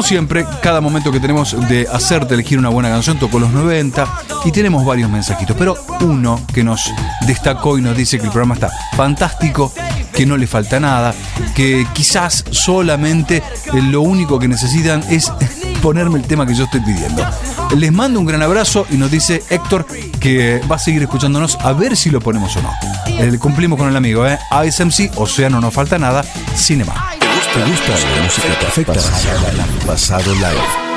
Como siempre, cada momento que tenemos de hacerte elegir una buena canción tocó los 90 y tenemos varios mensajitos, pero uno que nos destacó y nos dice que el programa está fantástico, que no le falta nada, que quizás solamente lo único que necesitan es ponerme el tema que yo estoy pidiendo. Les mando un gran abrazo y nos dice Héctor que va a seguir escuchándonos a ver si lo ponemos o no. Cumplimos con el amigo, ASMC, Océano No Falta Nada, Cinema. ¿Te gusta la música perfecta? Pasado Live.